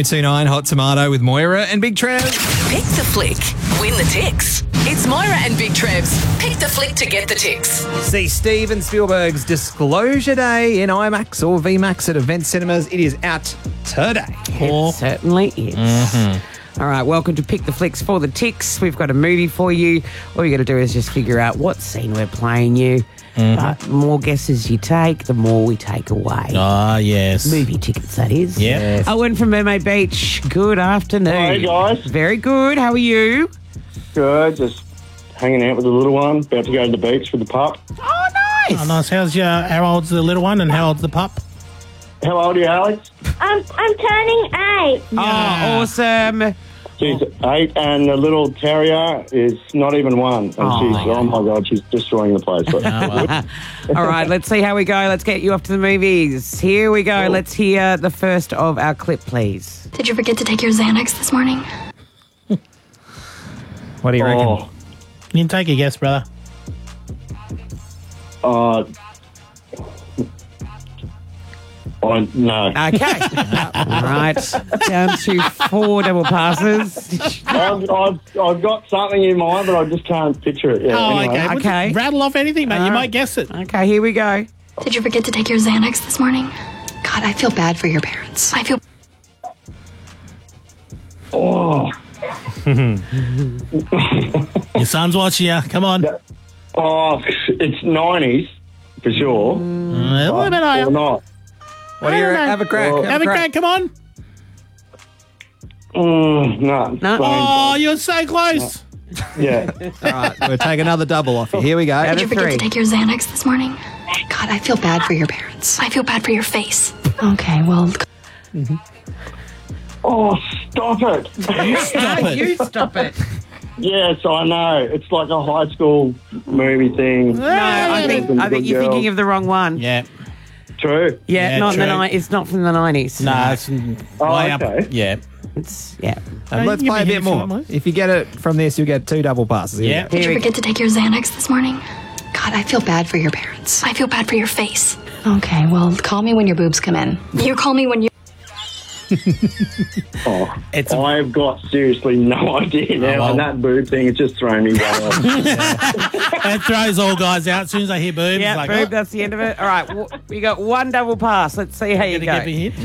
1029 Hot Tomato with Moira and Big Trev. Pick the flick. Win the ticks. It's Moira and Big Trev's Pick the Flick to get the ticks. See Steven Spielberg's Disclosure Day in IMAX or VMAX at Event Cinemas. It is out today. It certainly is. All right, welcome to Pick the Flicks for the Ticks. We've got a movie for you. All you got to do is just figure out what scene we're playing you. But the more guesses you take, the more we take away. Ah, yes. Movie tickets, that is. Yep. Owen from Mermaid Beach, good afternoon. Hey, guys. Very good. How are you? Good, just hanging out with the little one. About to go to the beach with the pup. Oh, nice. Oh, nice. How old's the little one and how old's the pup? How old are you, Alex? I'm turning 8. Oh, awesome. She's 8, and the little terrier is not even 1. And oh my God, she's destroying the place. All right, let's see how we go. Let's get you off to the movies. Here we go. Let's hear the first of our clip, please. Did you forget to take your Xanax this morning? What do you reckon? You can take a guess, brother. No. Okay. All right. Down to 4 double passes. I've got something in mind, but I just can't picture it. Yeah, Oh, anyway. okay. Well, Okay. just rattle off anything, mate. You might guess it. Okay, here we go. Did you forget to take your Xanax this morning? God, I feel bad for your parents. I feel... Oh. Your son's watching you. Come on. Oh, it's 90s, for sure. What about Or I? not. What do you reckon? Have a crack. Have a crack. Come on. No. No. Oh, you're so close. Yeah. All right, we'll take another double off you. Here we go. Did you forget 3. to take your Xanax this morning? God, I feel bad for your parents. I feel bad for your face. Okay, well... Oh, stop it. You stop it. You stop it. Yes, I know. It's like a high school movie thing. No, I think you're thinking of the wrong one. Yeah. True. Yeah, Yeah, not in the true. It's not from the 90s. Nah, it's way up. okay. Yeah. It's, yeah. Let's you play a can bit hit it for more. that, If you get it from this, you'll get 2 double passes. Here Yeah. we go. Did you forget to take your Xanax this morning? God, I feel bad for your parents. I feel bad for your face. Okay, well, call me when your boobs come in. You call me when you... I've got seriously no idea now. well. And that boob thing, it's just thrown me way off. It throws all guys out as soon as they hear boobs. Yeah, like, boom, oh, that's the end of it. All right, we got 1 double pass. Let's see how you gonna go. get me hit.